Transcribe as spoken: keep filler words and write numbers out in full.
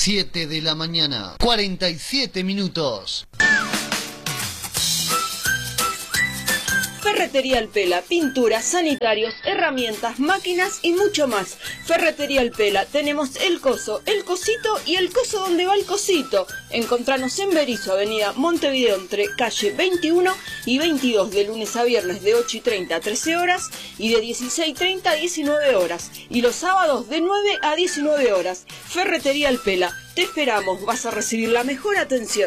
siete de la mañana, cuarenta y siete minutos. Ferretería Alpela, pinturas, sanitarios, herramientas, máquinas y mucho más. Ferretería Alpela, tenemos el coso, el cosito y el coso donde va el cosito. Encontranos en Berisso, avenida Montevideo, entre calle veintiuno y veintidós, de lunes a viernes de ocho y treinta a trece horas y de dieciséis y treinta a diecinueve horas. Y los sábados de nueve a diecinueve horas. Ferretería Alpela, te esperamos, vas a recibir la mejor atención.